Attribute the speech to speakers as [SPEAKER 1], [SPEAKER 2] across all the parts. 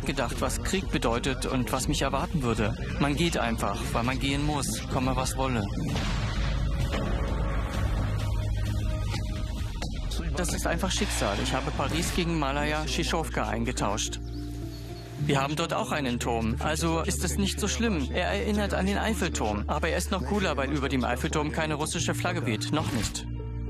[SPEAKER 1] nachgedacht, was Krieg bedeutet und was mich erwarten würde. Man geht einfach, weil man gehen muss, komme was wolle. Das ist einfach Schicksal. Ich habe Paris gegen Malaya Schischowka eingetauscht. Wir haben dort auch einen Turm, also ist es nicht so schlimm. Er erinnert an den Eiffelturm, aber er ist noch cooler, weil über dem Eiffelturm keine russische Flagge weht. Noch nicht.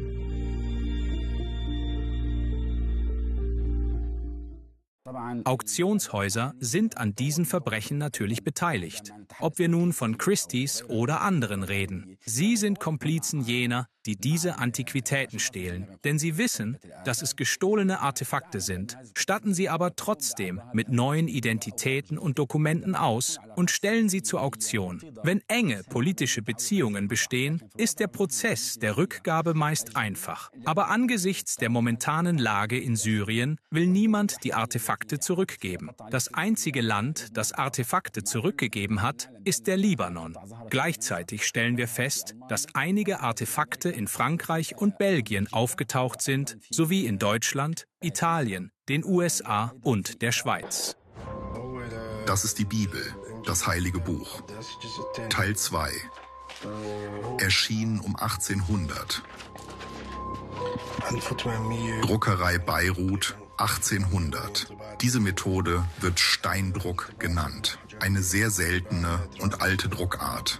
[SPEAKER 2] Auktionshäuser sind an diesen Verbrechen natürlich beteiligt. Ob wir nun von Christie's oder anderen reden. Sie sind Komplizen jener, die diese Antiquitäten stehlen. Denn sie wissen, dass es gestohlene Artefakte sind, statten sie aber trotzdem mit neuen Identitäten und Dokumenten aus und stellen sie zur Auktion. Wenn enge politische Beziehungen bestehen, ist der Prozess der Rückgabe meist einfach. Aber angesichts der momentanen Lage in Syrien will niemand die Artefakte zurückgeben. Das einzige Land, das Artefakte zurückgegeben hat, ist der Libanon. Gleichzeitig stellen wir fest, dass einige Artefakte in Frankreich und Belgien aufgetaucht sind, sowie in Deutschland, Italien, den USA und der Schweiz.
[SPEAKER 3] Das ist die Bibel, das Heilige Buch. Teil 2. Erschien um 1800. Druckerei Beirut, 1800. Diese Methode wird Steindruck genannt. Eine sehr seltene und alte Druckart.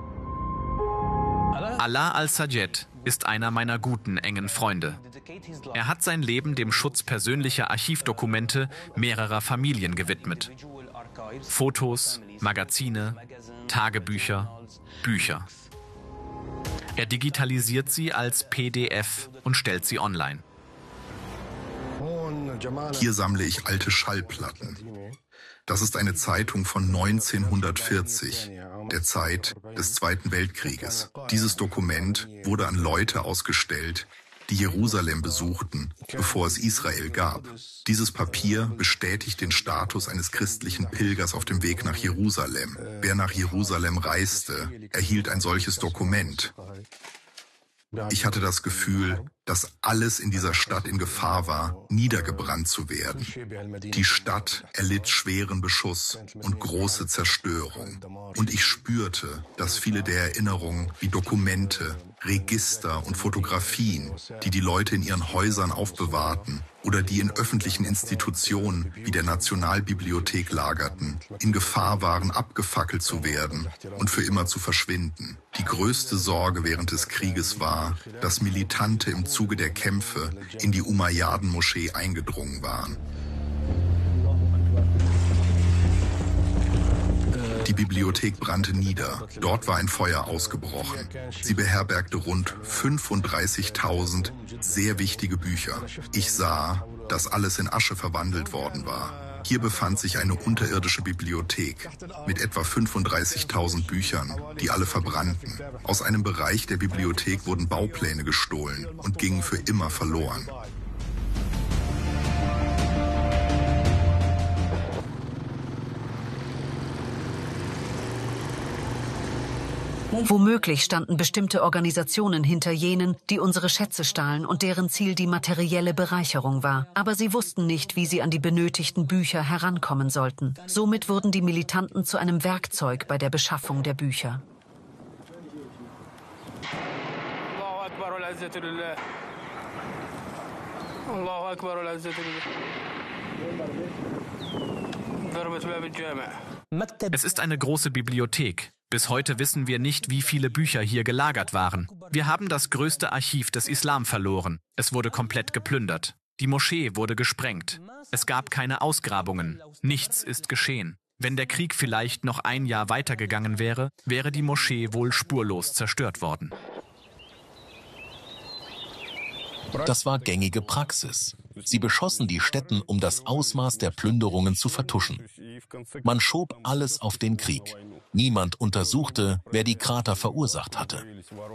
[SPEAKER 4] Alaa al-Sajed ist einer meiner guten, engen Freunde. Er hat sein Leben dem Schutz persönlicher Archivdokumente mehrerer Familien gewidmet. Fotos, Magazine, Tagebücher, Bücher. Er digitalisiert sie als PDF und stellt sie online.
[SPEAKER 3] Hier sammle ich alte Schallplatten. Das ist eine Zeitung von 1940, der Zeit des Zweiten Weltkrieges. Dieses Dokument wurde an Leute ausgestellt, die Jerusalem besuchten, bevor es Israel gab. Dieses Papier bestätigt den Status eines christlichen Pilgers auf dem Weg nach Jerusalem. Wer nach Jerusalem reiste, erhielt ein solches Dokument. Ich hatte das Gefühl, dass alles in dieser Stadt in Gefahr war, niedergebrannt zu werden. Die Stadt erlitt schweren Beschuss und große Zerstörung. Und ich spürte, dass viele der Erinnerungen wie Dokumente, Register und Fotografien, die die Leute in ihren Häusern aufbewahrten oder die in öffentlichen Institutionen wie der Nationalbibliothek lagerten, in Gefahr waren, abgefackelt zu werden und für immer zu verschwinden. Die größte Sorge während des Krieges war, dass Militante im Zuge der Kämpfe in die Umayyaden-Moschee eingedrungen waren. Die Bibliothek brannte nieder. Dort war ein Feuer ausgebrochen. Sie beherbergte rund 35.000 sehr wichtige Bücher. Ich sah, dass alles in Asche verwandelt worden war. Hier befand sich eine unterirdische Bibliothek mit etwa 35.000 Büchern, die alle verbrannten. Aus einem Bereich der Bibliothek wurden Baupläne gestohlen und gingen für immer verloren.
[SPEAKER 5] Womöglich standen bestimmte Organisationen hinter jenen, die unsere Schätze stahlen und deren Ziel die materielle Bereicherung war. Aber sie wussten nicht, wie sie an die benötigten Bücher herankommen sollten. Somit wurden die Militanten zu einem Werkzeug bei der Beschaffung der Bücher.
[SPEAKER 4] Es ist eine große Bibliothek. Bis heute wissen wir nicht, wie viele Bücher hier gelagert waren. Wir haben das größte Archiv des Islam verloren. Es wurde komplett geplündert. Die Moschee wurde gesprengt. Es gab keine Ausgrabungen. Nichts ist geschehen. Wenn der Krieg vielleicht noch ein Jahr weitergegangen wäre, wäre die Moschee wohl spurlos zerstört worden.
[SPEAKER 6] Das war gängige Praxis. Sie beschossen die Stätten, um das Ausmaß der Plünderungen zu vertuschen. Man schob alles auf den Krieg. Niemand untersuchte, wer die Krater verursacht hatte.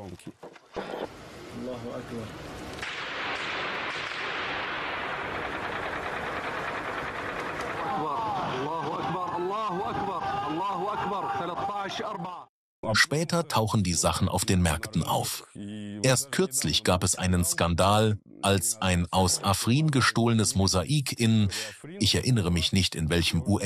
[SPEAKER 6] Später tauchen die Sachen auf den Märkten auf. Erst kürzlich gab es einen Skandal, als ein aus Afrin gestohlenes Mosaik in, ich erinnere mich nicht in welchem